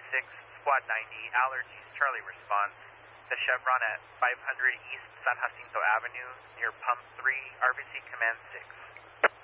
6, Squad 90, allergies, Charlie response. The Chevron at 500 East San Jacinto Avenue, near Pump 3, RBC Command 6.